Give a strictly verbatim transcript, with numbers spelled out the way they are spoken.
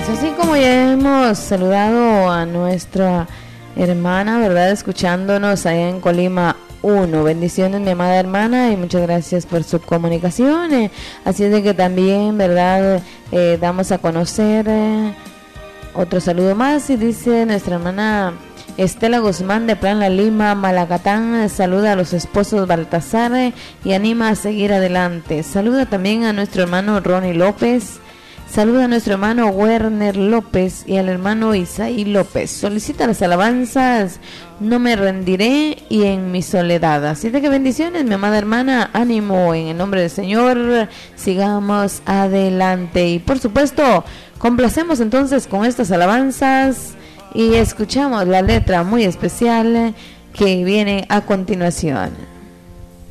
bendiciones. Así como ya hemos saludado a nuestra hermana, ¿verdad? Escuchándonos allá en Colima uno. Bendiciones, mi amada hermana, y muchas gracias por su comunicación. Eh, así es de que también, ¿verdad? Eh, damos a conocer eh, otro saludo más, y dice nuestra hermana Estela Guzmán de Plan La Lima, Malacatán, saluda a los esposos Baltasar eh, y anima a seguir adelante. Saluda también a nuestro hermano Ronnie López. Saluda a nuestro hermano Werner López y al hermano Isaí López. Solicita las alabanzas No me rendiré y En mi soledad. Así de que bendiciones, mi amada hermana. Ánimo en el nombre del Señor. Sigamos adelante. Y por supuesto, complacemos entonces con estas alabanzas y escuchamos la letra muy especial que viene a continuación.